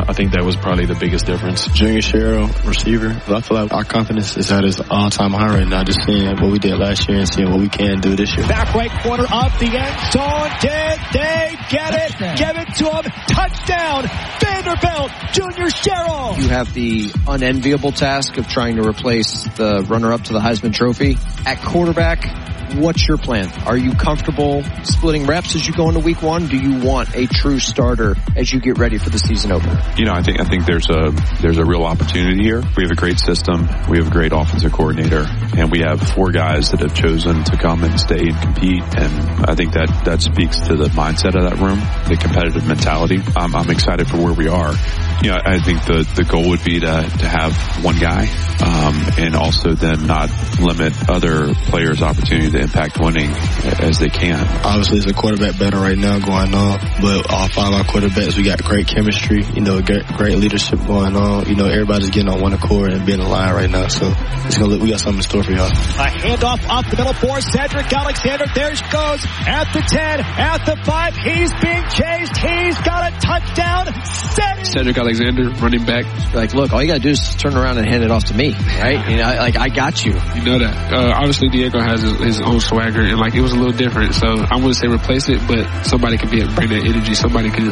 I think that was probably the biggest difference. Junior Cheryl, receiver. I feel like our confidence is at its all-time high right now, just seeing what we did last year and seeing what we can do this year. Back right corner of the end zone. Did they get it? Give it to him. Touchdown, Vanderbilt, Junior Cheryl. You have the unenviable task of trying to replace the runner-up to the Heisman Trophy. At quarterback, what's your plan? Are you comfortable splitting reps as you go into week one? Do you want a true starter as you get ready for the season opener? I think there's a real opportunity here. We have a great system. We have a great offensive coordinator, and we have 4 guys that have chosen to come and stay and compete. And I think that speaks to the mindset of that room, the competitive mentality. I'm excited for where we are. I think the goal would be to have one guy, and also then not limit other players' opportunity to impact winning as they can. Obviously, it's a quarterback battle right now going on, but all 5 of our quarterbacks, we got great chemistry, great leadership going on. Everybody's getting on one accord and being aligned right now, so we got something in store for y'all. A handoff off the middle for Cedric Alexander. There he goes at the 10, at the 5. He's being chased. He's got a touchdown. Cedric Alexander, running back. Look, all you got to do is turn around and hand it off to me, right? I got you. You know that. Obviously, Diego has his own swagger, and it was a little different. So I wouldn't say replace it, but somebody can bring that energy. Somebody can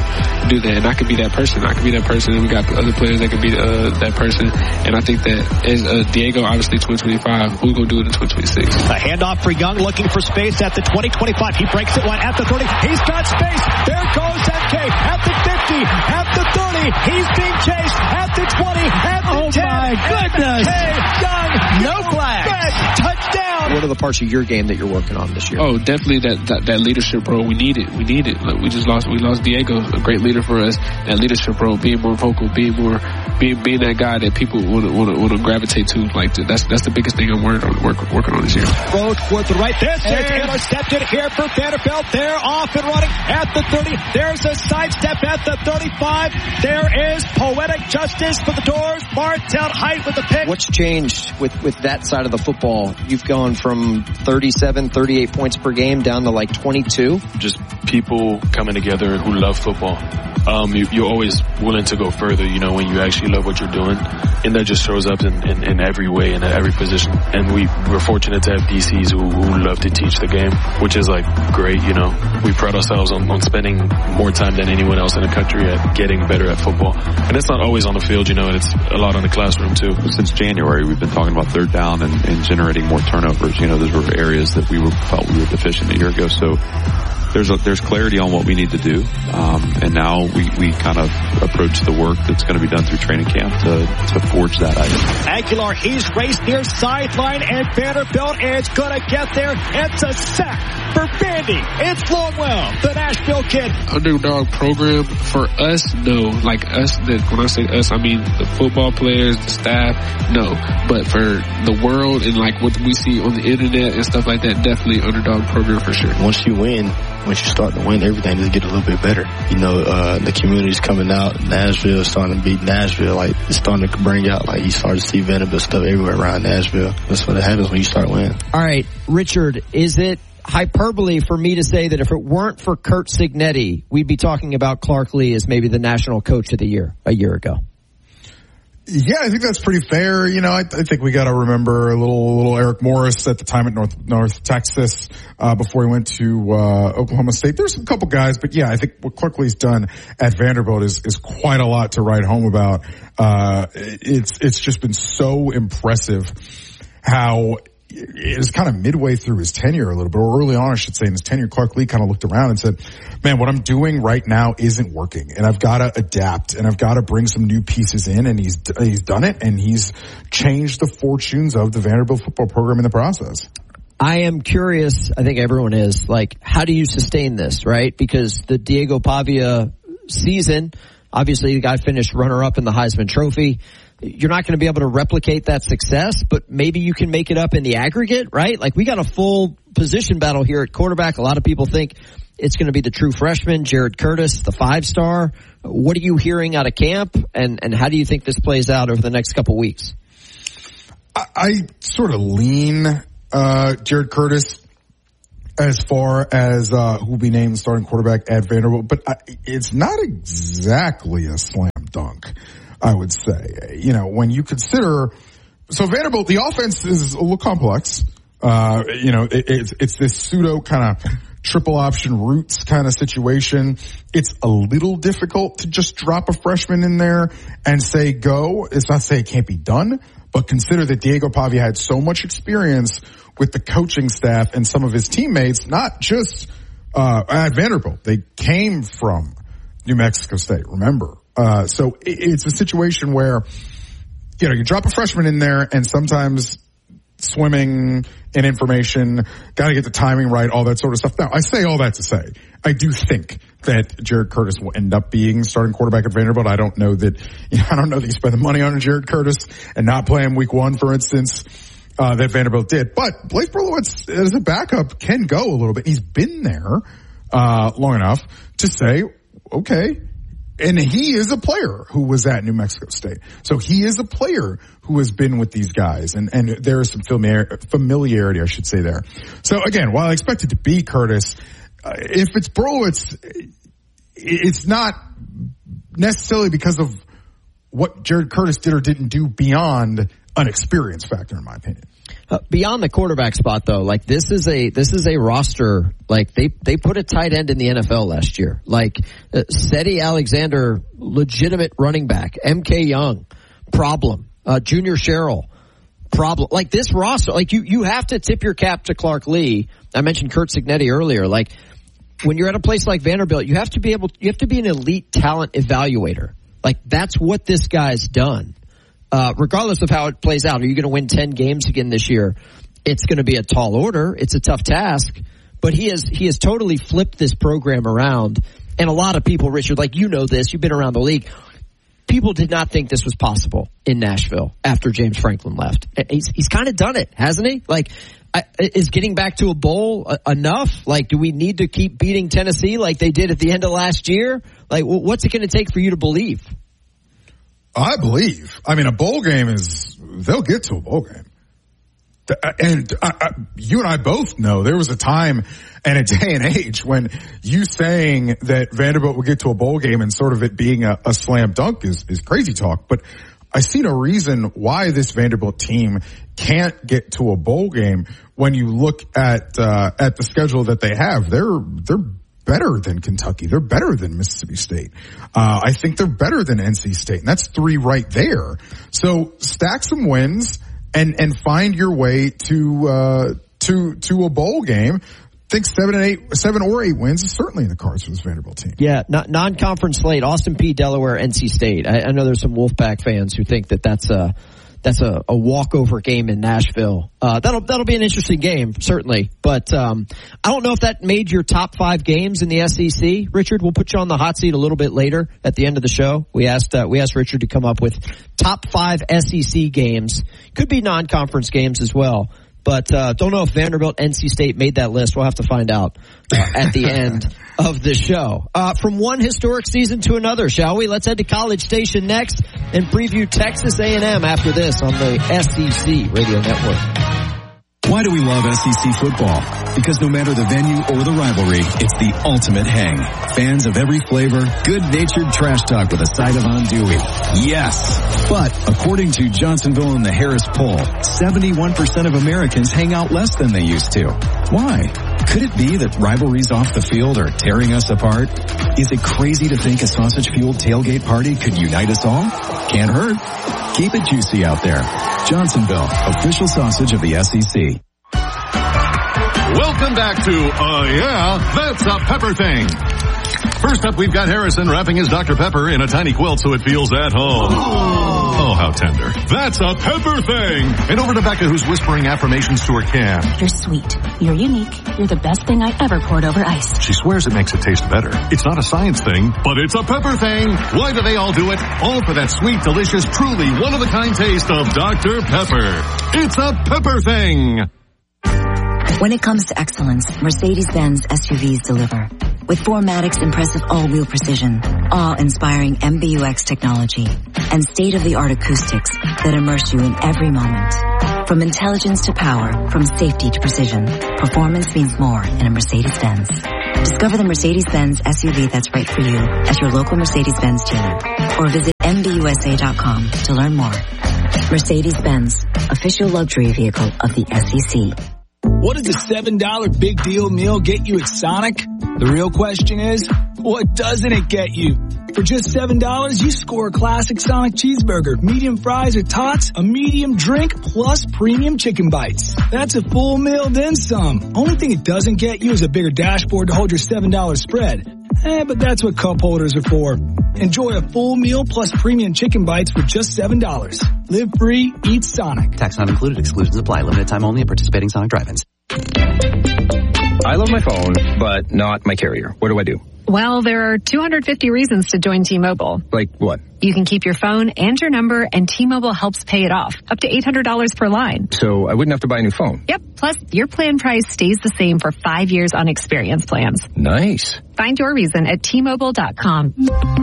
do that, and I could be that person. And we got other players that can be that person. And I think that as Diego, obviously 2025, who's going to do it in 2026? A handoff for Young, looking for space at the 20-25. He breaks it one at the 30. He's got space. There goes MK at the 50, at the 30. He's being chased at the 20, at the 10. My goodness. Young, no flag. Touchdown. What are the parts of your game that you're working on this year? Oh, definitely that leadership role. We need it. We lost Diego, a great leader for us. That leadership role, being more vocal, being that guy that people want to gravitate to. That's the biggest thing I'm working on this year. Throw toward the right. This is intercepted here for Vanderbilt. They're off and running at the 30. There's a sidestep at the 35. There is poetic justice for the Doors. Martel Height with the pick. What's changed with that side of the football? You've gone from 37, 38 points per game down to 22. Just people coming together who love football. You're always willing to go further, when you actually love what you're doing. And that just shows up in every way and at every position. And we're fortunate to have DCs who love to teach the game, which is great, We pride ourselves on spending more time than anyone else in the country at getting better at football. And it's not always on the field, it's a lot in the classroom too. Since January, we've been talking about third down and generating more turnovers. Those were areas that we felt we were deficient a year ago. So there's clarity on what we need to do, and now we kind of approach the work that's going to be done through training camp to forge that item. Aguilar, he's raced near sideline, and Vanderbilt is going to get there. It's a sack for Vandy. It's Longwell, the Nashville kid. Underdog program for us, no. Us, when I say us, I mean the football players, the staff, no. But for the world and what we see on the internet and stuff like that, definitely underdog program for sure. Once you start to win, everything just get a little bit better. The community's coming out. Nashville is starting to beat Nashville. It's starting to bring out, you start to see Vanderbilt stuff everywhere around Nashville. That's what happens when you start winning. All right, Richard, is it hyperbole for me to say that if it weren't for Curt Cignetti, we'd be talking about Clark Lea as maybe the national coach of the year a year ago? Yeah, I think that's pretty fair. I think we got to remember a little Eric Morris at the time at North Texas, before he went to, Oklahoma State. There's a couple guys, but yeah, I think what Clark Lea's done at Vanderbilt is quite a lot to write home about. It's just been so impressive how it was kind of midway through his tenure a little bit, or early on, I should say, in his tenure, Clark Lea kind of looked around and said, man, what I'm doing right now isn't working, and I've got to adapt, and I've got to bring some new pieces in, and he's done it, and he's changed the fortunes of the Vanderbilt football program in the process. I am curious, I think everyone is, how do you sustain this, right? Because the Diego Pavia season, obviously the guy finished runner-up in the Heisman Trophy. You're not going to be able to replicate that success, but maybe you can make it up in the aggregate, right? We got a full position battle here at quarterback. A lot of people think it's going to be the true freshman, Jared Curtis, the 5-star. What are you hearing out of camp, and how do you think this plays out over the next couple weeks? I sort of lean Jared Curtis as far as who will be named starting quarterback at Vanderbilt, but it's not exactly a slam dunk, I would say. You know, when you consider, so Vanderbilt, the offense is a little complex. You know, it's this pseudo kind of triple option roots kind of situation. It's a little difficult to just drop a freshman in there and say go. It's not to say it can't be done, but consider that Diego Pavia had so much experience with the coaching staff and some of his teammates, not just at Vanderbilt. They came from New Mexico State, remember? So it's a situation where, you know, you drop a freshman in there and sometimes swimming and information, got to get the timing right, all that sort of stuff. Now, I say all that to say, I do think that Jared Curtis will end up being starting quarterback at Vanderbilt. I don't know that, I don't know that you spend the money on Jared Curtis and not play him week 1, for instance, that Vanderbilt did. But Blake Berlowitz as a backup can go a little bit. He's been there, long enough to say, okay. And he is a player who was at New Mexico State. So he is a player who has been with these guys. And there is some familiarity, I should say, there. So again, while I expect it to be Curtis, if it's Berlowitz, it's not necessarily because of what Jared Curtis did or didn't do beyond an experience factor, in my opinion. Beyond the quarterback spot, though, like this is a roster. Like they put a tight end in the NFL last year. Like Cedi Alexander, legitimate running back. MK Young, problem. Junior Sherrill, problem. Like this roster, like you have to tip your cap to Clark Lee. I mentioned Curt Cignetti earlier. Like when you're at a place like Vanderbilt, you have to be an elite talent evaluator. Like that's what this guy's done. Regardless of how it plays out, are you going to win 10 games again this year? It's going to be a tall order. It's a tough task, but he has totally flipped this program around. And a lot of people, Richard, like you know this, you've been around the league. People did not think this was possible in Nashville after James Franklin left. He's kind of done it, hasn't he? Like, is getting back to a bowl enough? Like, do we need to keep beating Tennessee like they did at the end of last year? Like, what's it going to take for you to believe? I believe. I mean, a bowl game they'll get to a bowl game. And you and I both know there was a time and a day and age when you saying that Vanderbilt would get to a bowl game and sort of it being a slam dunk is crazy talk. But I see no reason why this Vanderbilt team can't get to a bowl game when you look at the schedule that they have. They're better than Kentucky. They're better than Mississippi State. I think they're better than NC State, and that's 3 right there. So stack some wins and find your way to a bowl game. I think 7 or 8 wins is certainly in the cards for this Vanderbilt team. Yeah, non-conference slate: Austin Peay, Delaware, NC State. I know there's some Wolfpack fans who think that's a walkover game in Nashville. That'll be an interesting game, certainly. But I don't know if that made your top 5 games in the SEC. Richard, we'll put you on the hot seat a little bit later at the end of the show. We asked Richard to come up with top 5 SEC games. Could be non-conference games as well. But don't know if Vanderbilt, NC State made that list. We'll have to find out at the end of the show. From one historic season to another, shall we? Let's head to College Station next and preview Texas A&M after this on the SEC Radio Network. Why do we love SEC football? Because no matter the venue or the rivalry, it's the ultimate hang. Fans of every flavor, good-natured trash talk with a side of andouille. Yes! But according to Johnsonville and the Harris poll, 71% of Americans hang out less than they used to. Why? Could it be that rivalries off the field are tearing us apart? Is it crazy to think a sausage-fueled tailgate party could unite us all? Can't hurt. Keep it juicy out there. Johnsonville, official sausage of the SEC. Welcome back to Yeah, That's a Pepper Thing. First up, we've got Harrison wrapping his Dr. Pepper in a tiny quilt so it feels at home. Oh, how tender. That's a Pepper Thing. And over to Becca, who's whispering affirmations to her can. You're sweet. You're unique. You're the best thing I ever poured over ice. She swears it makes it taste better. It's not a science thing, but it's a Pepper Thing. Why do they all do it? All for that sweet, delicious, truly one-of-a-kind taste of Dr. Pepper. It's a Pepper Thing. When it comes to excellence, Mercedes-Benz SUVs deliver. With 4MATIC's impressive all-wheel precision, awe-inspiring MBUX technology, and state-of-the-art acoustics that immerse you in every moment. From intelligence to power, from safety to precision, performance means more in a Mercedes-Benz. Discover the Mercedes-Benz SUV that's right for you at your local Mercedes-Benz dealer or visit MBUSA.com to learn more. Mercedes-Benz, official luxury vehicle of the SEC. What does a $7 big deal meal get you at Sonic? The real question is, what doesn't it get you? For just $7, you score a classic Sonic cheeseburger, medium fries or tots, a medium drink, plus premium chicken bites. That's a full meal, then some. Only thing it doesn't get you is a bigger dashboard to hold your $7 spread. But that's what cup holders are for. Enjoy a full meal plus premium chicken bites for just $7. Live free, eat Sonic. Tax not included. Exclusions apply. Limited time only at participating Sonic drive-ins. I love my phone, but not my carrier. What do I do? Well, there are 250 reasons to join T-Mobile. Like what? You can keep your phone and your number, and T-Mobile helps pay it off. Up to $800 per line. So I wouldn't have to buy a new phone? Yep. Plus, your plan price stays the same for 5 years on experience plans. Nice. Find your reason at T-Mobile.com.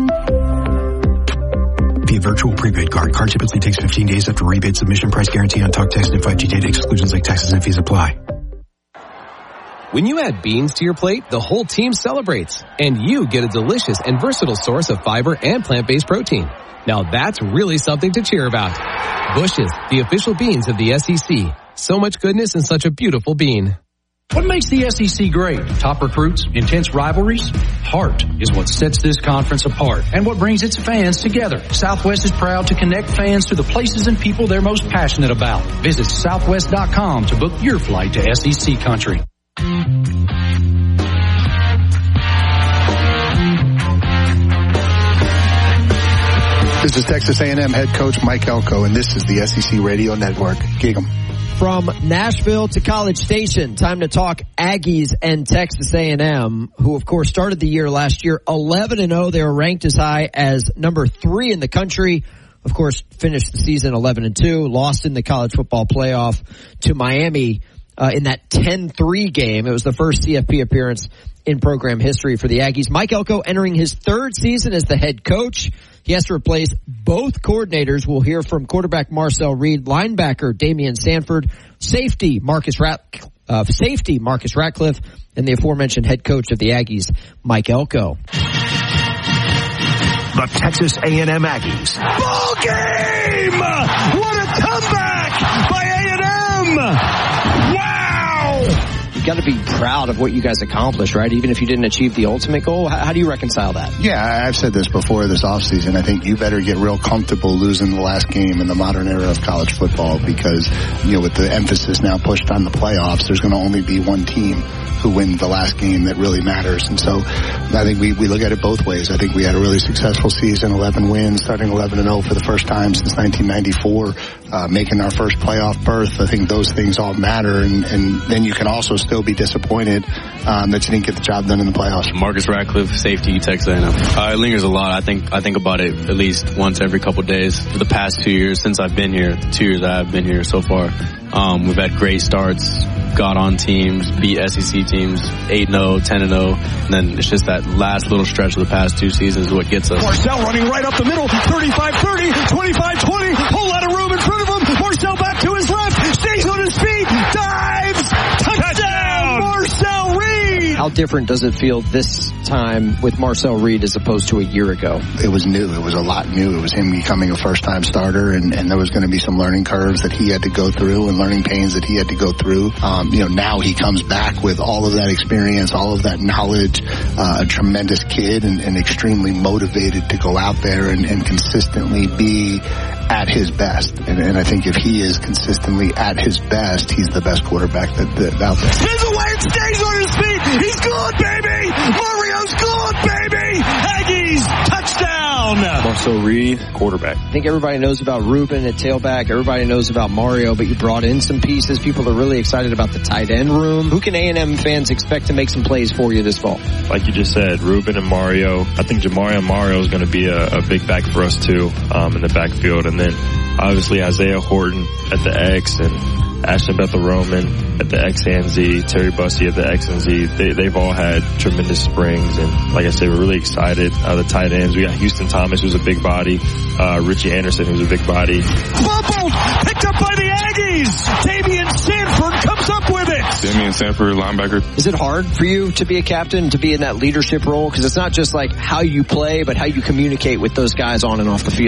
Via virtual prepaid card. Card typically takes 15 days after rebate submission. Price guarantee on talk, text, and 5G data. Exclusions like taxes and fees apply. When you add beans to your plate, the whole team celebrates, and you get a delicious and versatile source of fiber and plant-based protein. Now that's really something to cheer about. Bush's, the official beans of the SEC. So much goodness in such a beautiful bean. What makes the SEC great? Top recruits, intense rivalries? Heart is what sets this conference apart and what brings its fans together. Southwest is proud to connect fans to the places and people they're most passionate about. Visit Southwest.com to book your flight to SEC country. This is Texas A&M head coach Mike Elko, and this is the SEC Radio Network. Gig 'em. From Nashville to College Station, time to talk Aggies and Texas A&M, who of course started the year last year 11-0. They were ranked as high as number 3 in the country. Of course, finished the season 11-2, lost in the college football playoff to Miami in that 10-3 game. It was the first CFP appearance in program history for the Aggies. Mike Elko entering his 3rd season as the head coach. He has to replace both coordinators. We'll hear from quarterback Marcel Reed, linebacker Damian Sanford, safety Marcus Ratcliffe, and the aforementioned head coach of the Aggies, Mike Elko. The Texas A&M Aggies. Ball game! What a comeback by A&M! Wow! You got to be proud of what you guys accomplished, right? Even if you didn't achieve the ultimate goal. How do you reconcile that? Yeah, I've said this before this offseason. I think you better get real comfortable losing the last game in the modern era of college football because, you know, with the emphasis now pushed on the playoffs, there's going to only be one team who win the last game that really matters. And so I think we look at it both ways. I think we had a really successful season, 11 wins, starting 11-0 for the first time since 1994, making our first playoff berth. I think those things all matter. And then you can also still be disappointed that you didn't get the job done in the playoffs. Marcus Ratcliffe, safety, Texas A&M. It lingers a lot. I think about it at least once every couple days. For the past 2 years since I've been here, the 2 years I've been here so far, we've had great starts, got on teams, beat SEC teams, 8-0, 10-0, and then it's just that last little stretch of the past 2 seasons is what gets us. Marcel running right up the middle, 35-30, 25-20, whole lot of room in front of him. Marcel back to his left, stays on his feet, dives, touchdown, Marcel Reed! How different does it feel this time with Marcel Reed as opposed to a year ago? It was new. It was a lot new. It was him becoming a first-time starter, and there was going to be some learning curves that he had to go through and learning pains that he had to go through. Now he comes back with all of that experience, all of that knowledge, a tremendous kid and extremely motivated to go out there and consistently be at his best. And I think if he is consistently at his best, he's the best quarterback that out there. Spins away and stays on his feet. He's good, baby. Mario's good, baby. Aggies, touchdown. Marcel Reed, quarterback. I think everybody knows about Ruben at tailback. Everybody knows about Mario, but you brought in some pieces. People are really excited about the tight end room. Who can A&M fans expect to make some plays for you this fall? Like you just said, Ruben and Mario. I think Jamario Mario is going to be a big back for us too in the backfield. And then obviously Isaiah Horton at the X and Ashton Bethel Roman at the X and Z, Terry Bussey at the X and Z. They've all had tremendous springs, and like I said, we're really excited. The tight ends, we got Houston Thomas, who's a big body, Richie Anderson, who's a big body. Fumbled, picked up by the Aggies. Damian Sanford comes up with it. Damian Sanford, linebacker. Is it hard for you to be a captain, to be in that leadership role? Because it's not just like how you play, but how you communicate with those guys on and off the field.